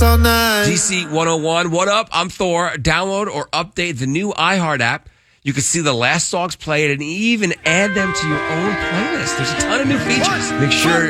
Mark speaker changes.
Speaker 1: dance all night.
Speaker 2: DC 101, what up? I'm Thor. Download or update the new iHeart app. You can see the last songs played and even add them to your own playlist. There's a ton of new features. Make sure